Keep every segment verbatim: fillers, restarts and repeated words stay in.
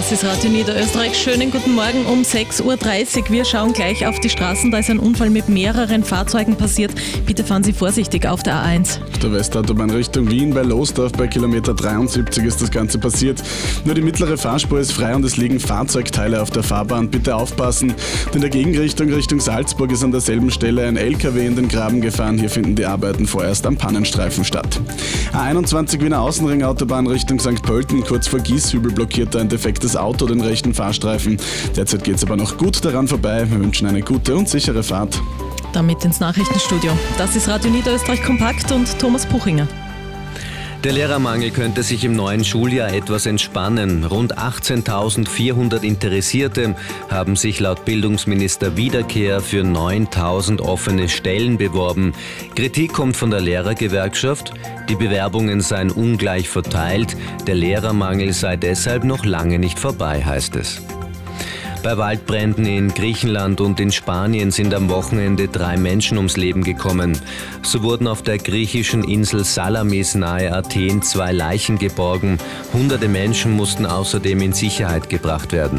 Das ist Radio Niederösterreich. Schönen guten Morgen um sechs Uhr dreißig. Wir schauen gleich auf die Straßen. Da ist ein Unfall mit mehreren Fahrzeugen passiert. Bitte fahren Sie vorsichtig auf der A eins. Auf der Westautobahn Richtung Wien bei Losdorf bei Kilometer dreiundsiebzig ist das Ganze passiert. Nur die mittlere Fahrspur ist frei und es liegen Fahrzeugteile auf der Fahrbahn. Bitte aufpassen. In der Gegenrichtung Richtung Salzburg ist an derselben Stelle ein L K W in den Graben gefahren. Hier finden die Arbeiten vorerst am Pannenstreifen statt. A einundzwanzig Wiener Außenringautobahn Richtung Sankt Pölten. Kurz vor Gieshübel blockiert ein defektes Auto den rechten Fahrstreifen. Derzeit geht es aber noch gut daran vorbei. Wir wünschen eine gute und sichere Fahrt. Damit ins Nachrichtenstudio. Das ist Radio Niederösterreich Kompakt und Thomas Puchinger. Der Lehrermangel könnte sich im neuen Schuljahr etwas entspannen. Rund achtzehntausendvierhundert Interessierte haben sich laut Bildungsminister Wiederkehr für neuntausend offene Stellen beworben. Kritik kommt von der Lehrergewerkschaft. Die Bewerbungen seien ungleich verteilt. Der Lehrermangel sei deshalb noch lange nicht vorbei, heißt es. Bei Waldbränden in Griechenland und in Spanien sind am Wochenende drei Menschen ums Leben gekommen. So wurden auf der griechischen Insel Salamis nahe Athen zwei Leichen geborgen. Hunderte Menschen mussten außerdem in Sicherheit gebracht werden.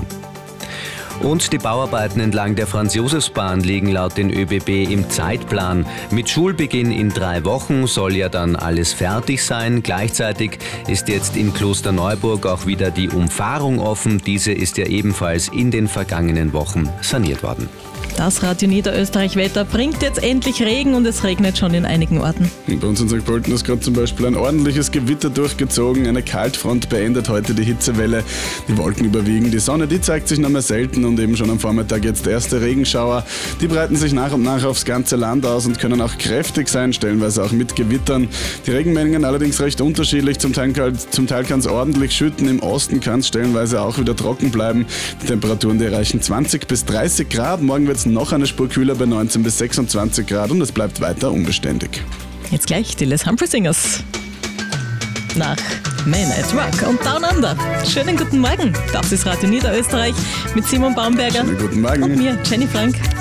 Und die Bauarbeiten entlang der Franz-Josefs-Bahn liegen laut den Ö B B im Zeitplan. Mit Schulbeginn in drei Wochen soll ja dann alles fertig sein. Gleichzeitig ist jetzt in Klosterneuburg auch wieder die Umfahrung offen. Diese ist ja ebenfalls in den vergangenen Wochen saniert worden. Das Radio Niederösterreich Wetter bringt jetzt endlich Regen und es regnet schon in einigen Orten. Bei uns in Sankt Pölten ist gerade zum Beispiel ein ordentliches Gewitter durchgezogen. Eine Kaltfront beendet heute die Hitzewelle. Die Wolken überwiegen. Die Sonne, die zeigt sich noch mehr selten und eben schon am Vormittag jetzt erste Regenschauer. Die breiten sich nach und nach aufs ganze Land aus und können auch kräftig sein, stellenweise auch mit Gewittern. Die Regenmengen allerdings recht unterschiedlich. Zum Teil, zum Teil kann es ordentlich schütten. Im Osten kann es stellenweise auch wieder trocken bleiben. Die Temperaturen, die erreichen zwanzig bis dreißig Grad. Morgen wird es noch eine Spur kühler bei neunzehn bis sechsundzwanzig Grad und es bleibt weiter unbeständig. Jetzt gleich die Les Humphrey Singers. Nach Man at Rock und Down Under. Schönen guten Morgen. Das ist Radio Niederösterreich mit Simon Baumberger. Schönen guten Morgen. Und mir, Jenny Frank.